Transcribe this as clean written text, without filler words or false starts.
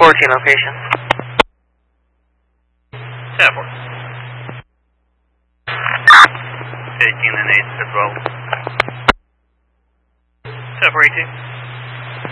14 location. Tower. Taking an 8 as well. Tower 18.